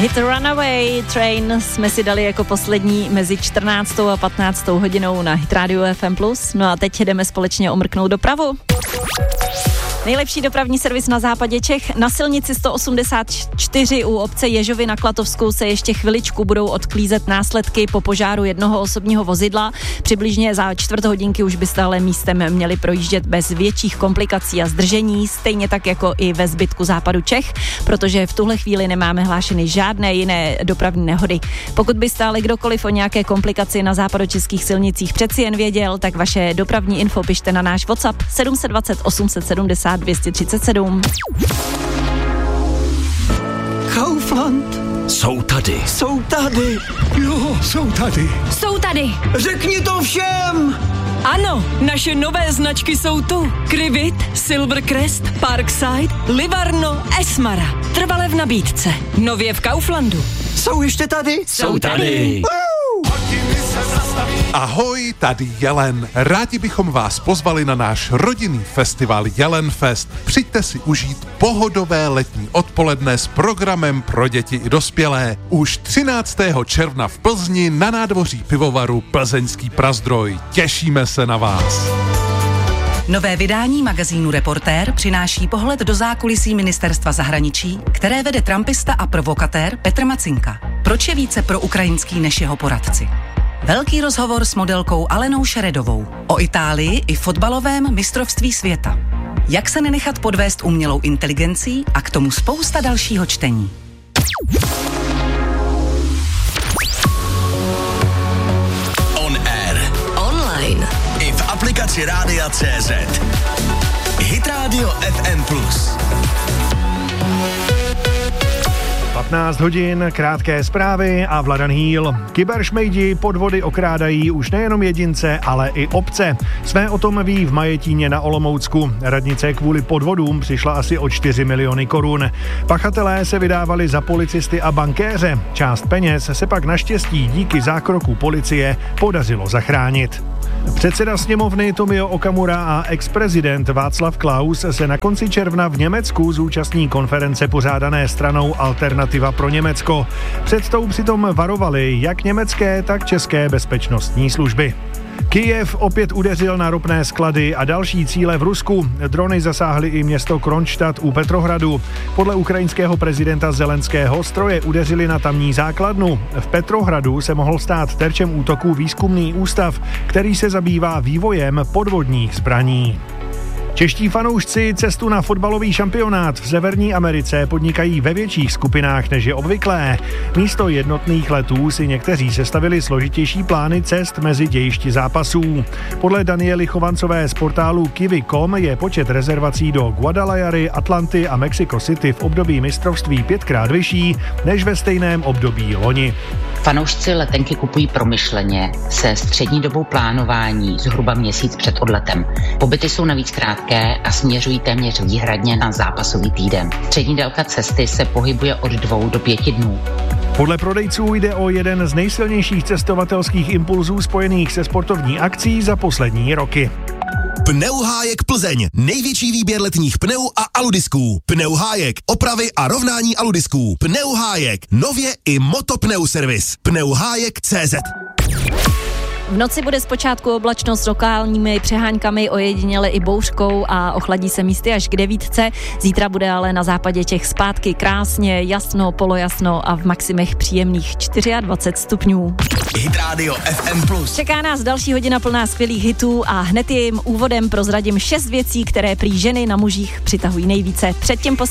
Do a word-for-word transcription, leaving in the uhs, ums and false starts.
Hit Runaway Train jsme si dali jako poslední mezi čtrnáctou a patnáctou hodinou na Hit Radio F M plus. No a teď jdeme společně omrknout dopravu. Nejlepší dopravní servis na západě Čech. Na silnici sto osmdesát čtyři u obce Ježovy na Klatovsku se ještě chviličku budou odklízet následky po požáru jednoho osobního vozidla. Přibližně za čtvrt hodinky už byste ale místem měli projíždět bez větších komplikací a zdržení, stejně tak jako i ve zbytku západu Čech, protože v tuhle chvíli nemáme hlášeny žádné jiné dopravní nehody. Pokud byste ale kdokoliv o nějaké komplikaci na západočeských silnicích přeci jen věděl, tak vaše dopravní info pište na náš WhatsApp sedm set dvacet osm set sedmdesát dvě stě třicet sedm. Kaufland. Jsou tady. Jsou tady. Jo, jsou tady. Jsou tady. Řekni to všem. Ano, naše nové značky jsou tu. Krivit, Silvercrest, Parkside, Livarno, Esmara. Trvale v nabídce. Nově v Kauflandu. Jsou ještě tady? Jsou tady. Ahoj, tady Jelen. Rádi bychom vás pozvali na náš rodinný festival Jelenfest. Přijďte si užít pohodové letní odpoledne s programem pro děti i dospělé. Už třináctého června v Plzni na nádvoří pivovaru Plzeňský Prazdroj. Těšíme se na vás. Nové vydání magazínu Reportér přináší pohled do zákulisí ministerstva zahraničí, které vede trumpista a provokatér Petr Macinka. Proč je více proukrajinský než jeho poradci? Velký rozhovor s modelkou Alenou Šeredovou o Itálii i fotbalovém mistrovství světa. Jak se nenechat podvést umělou inteligencí a k tomu spousta dalšího čtení. On air. Online. I v aplikaci Rádia C Z. Hit Radio F M plus. patnáct hodin, krátké zprávy a Vladan Hýl. Kyberšmejdi podvody okrádají už nejenom jedince, ale i obce. Své o tom ví v Majetíně na Olomoucku. Radnice kvůli podvodům přišla asi o čtyři miliony korun. Pachatelé se vydávali za policisty a bankéře. Část peněz se pak naštěstí díky zákroku policie podařilo zachránit. Předseda sněmovny Tomio Okamura a ex-prezident Václav Klaus se na konci června v Německu zúčastní konference pořádané stranou Alternativa pro Německo. Před tou přitom varovali jak německé, tak české bezpečnostní služby. Kyjev opět udeřil na ropné sklady a další cíle v Rusku. Drony zasáhly i město Kronštat u Petrohradu. Podle ukrajinského prezidenta Zelenského stroje udeřily na tamní základnu. V Petrohradu se mohl stát terčem útoku výzkumný ústav, který se zabývá vývojem podvodních zbraní. Čeští fanoušci cestu na fotbalový šampionát v Severní Americe podnikají ve větších skupinách, než je obvyklé. Místo jednotných letů si někteří sestavili složitější plány cest mezi dějišti zápasů. Podle Daniely Chovancové z portálu Kiwi tečka com je počet rezervací do Guadalajary, Atlanty a Mexico City v období mistrovství pětkrát vyšší než ve stejném období loni. Fanoušci letenky kupují promyšleně se střední dobou plánování zhruba měsíc před odletem. Pobyty jsou navíc krátké a směřují téměř výhradně na zápasový týden. Střední délka cesty se pohybuje od dvou do pěti dnů. Podle prodejců jde o jeden z nejsilnějších cestovatelských impulzů spojených se sportovní akcí za poslední roky. Pneuhájek Plzeň. Největší výběr letních pneu a aludisků. Pneuhájek. Opravy a rovnání aludisků. Pneuhájek. Nově i Motopneu servis. Pneuhájek tečka cé zet. V noci bude zpočátku oblačnost s lokálními přeháňkami, ojediněle i bouřkou a ochladí se místy až k devítce. Zítra bude ale na západě Čech zpátky krásně, jasno, polojasno a v maximech příjemných dvacet čtyři stupňů. Hit Radio F M plus. Čeká nás další hodina plná skvělých hitů a hned jim úvodem prozradím šest věcí, které prý ženy na mužích přitahují nejvíce. Předtím